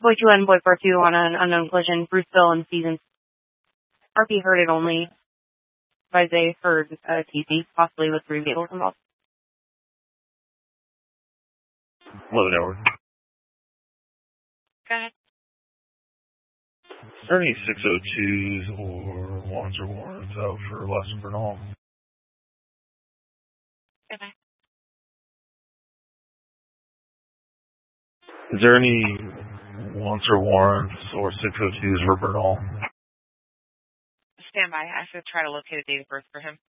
Boy 2 and Boy 4-2 on an unknown collision. Bruceville and Seasons. RP heard it only. By they heard TC, possibly with 3 vehicles involved. 11 hours. Go ahead. Is there any 602s or ones or warrants out for Les and Bernal? Okay. Is there any wants or warrants or 602s for Bernal? Stand by. I have to try to locate a date of birth for him.